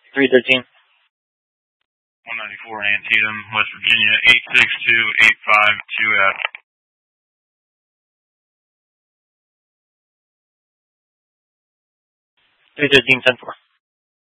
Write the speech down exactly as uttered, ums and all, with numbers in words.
three thirteen. one ninety-four Antietam, West Virginia, eight six two eight five two F. three thirteen, ten four.